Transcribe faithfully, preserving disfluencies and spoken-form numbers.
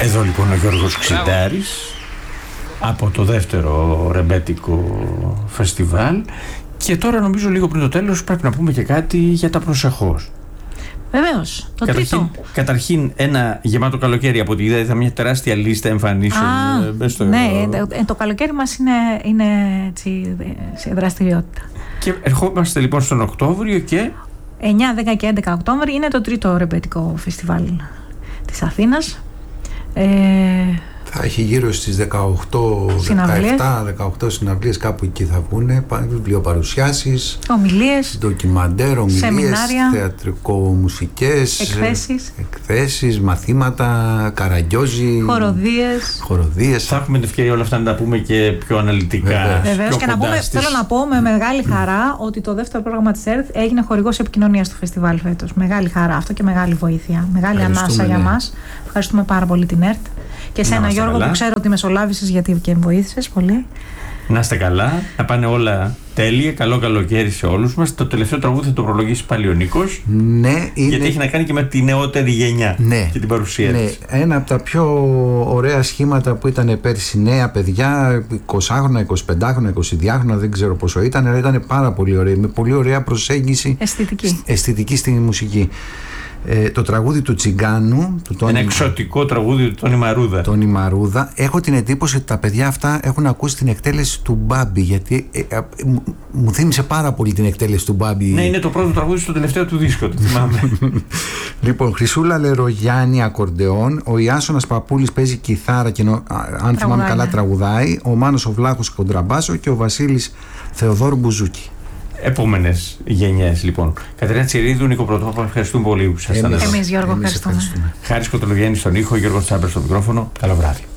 Εδώ λοιπόν ο Γιώργος Ξιντάρης από το δεύτερο ρεμπέτικο φεστιβάλ. Και τώρα νομίζω λίγο πριν το τέλος πρέπει να πούμε και κάτι για τα προσεχώς. Βεβαίως, το καταρχήν, τρίτο. Καταρχήν ένα γεμάτο καλοκαίρι από ό,τι είδα, ήταν μια τεράστια λίστα εμφανίσεων. Α, στο... ναι, το καλοκαίρι μας είναι, είναι έτσι, σε δραστηριότητα. Και ερχόμαστε λοιπόν στον Οκτώβριο και... εννιά, δέκα και έντεκα Οκτώβρη είναι το τρίτο ρεμπέτικο φεστιβάλ της Αθήνας. Ε, Θα έχει γύρω στις δεκαοκτώ, δεκαεπτά, δεκαοκτώ συναυλίες, κάπου εκεί θα βγουν. Βιβλιοπαρουσιάσεις, ομιλίες, ντοκιμαντέρ, ομιλίες, σεμινάρια, θεατρικομουσικές εκθέσεις, εκθέσεις, μαθήματα, καραγκιόζι, χοροδίες. χοροδίες. Θα έχουμε την ευκαιρία όλα αυτά να τα πούμε και πιο αναλυτικά. Βεβαίως, και να πούμε, θέλω να πω με μεγάλη χαρά ότι το δεύτερο πρόγραμμα της ΕΡΤ έγινε χορηγός επικοινωνίας του φεστιβάλ φέτος. Μεγάλη χαρά αυτό και μεγάλη βοήθεια. Μεγάλη ανάσα για ναι. μας. Ευχαριστούμε πάρα πολύ την ΕΡΤ. Και εσένα, Γιώργο, καλά, που ξέρω ότι μεσολάβησες γιατί και βοήθησες πολύ. Να είστε καλά, να πάνε όλα τέλεια. Καλό καλοκαίρι σε όλους μας. Το τελευταίο τραγούδι θα το προλογίσει πάλι ο Νίκος. Ναι, είναι... γιατί έχει να κάνει και με τη νεότερη γενιά, ναι, και την παρουσία ναι. της. Ένα από τα πιο ωραία σχήματα που ήταν πέρσι, νέα παιδιά, εικοσάχρονα, εικοσιπεντάχρονα, εικοσιδυάχρονα, δεν ξέρω πόσο ήταν, αλλά ήταν πάρα πολύ ωραία. Με πολύ ωραία προσέγγιση αισθητική, αισθητική στη μουσική. Ε, το τραγούδι του Τσιγκάνου, του Τόνι, ένα εξωτικό τραγούδι του Τόνι Μαρούδα. Τόνι Μαρούδα. Έχω την εντύπωση ότι τα παιδιά αυτά έχουν ακούσει την εκτέλεση του Μπάμπη, γιατί ε, ε, ε, μου, μου θύμισε πάρα πολύ την εκτέλεση του Μπάμπη. Ναι, είναι το πρώτο τραγούδι στο τελευταίο του δίσκο, το θυμάμαι. Λοιπόν, Χρυσούλα Λερογιάννη ακορντεόν, ο Ιάσονας Παπούλης παίζει κιθάρα και νο, αν θυμάμαι καλά τραγουδάει, ο Μάνος ο Βλάχος κοντραμπάσο και ο Βασίλης Θεοδόρου μπουζούκι. Επόμενες γενιές λοιπόν. Κατερίνα Τσιρίδου, Νίκο Πρωτόπουλο, ευχαριστούμε πολύ που ήσασταν εδώ. Εμείς, Γιώργο, ευχαριστούμε. ευχαριστούμε. Χάρης Κοτολογιάννης στον ήχο, Γιώργος Τσάμπερ στο μικρόφωνο. Καλό βράδυ.